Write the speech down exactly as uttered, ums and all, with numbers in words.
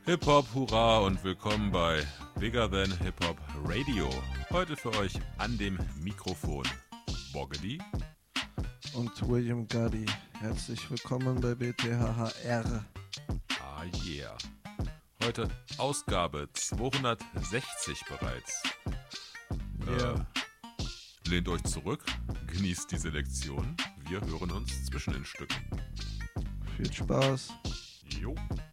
Hip-Hop, Hurra und willkommen bei Bigger Than Hip-Hop Radio. Heute für euch an dem Mikrofon Boggedy und William Guddy. Herzlich willkommen bei B T H H R. Ah yeah. Heute Ausgabe zweihundertsechzig bereits. Yeah. Äh, lehnt euch zurück, genießt die Selektion. Wir hören uns zwischen den Stücken. Viel Spaß. Jo.